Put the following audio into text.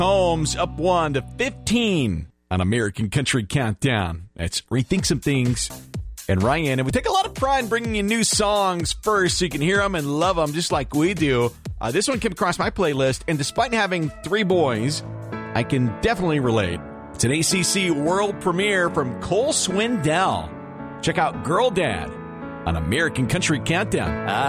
Holmes up 1 to 15 on American Country Countdown. Let's rethink some things. And Ryan, and we take a lot of pride in bringing you new songs first so you can hear them and love them just like we do. This one came across my playlist, and despite having 3 boys, I can definitely relate. It's an ACC world premiere from Cole Swindell. Check out Girl Dad on American Country Countdown.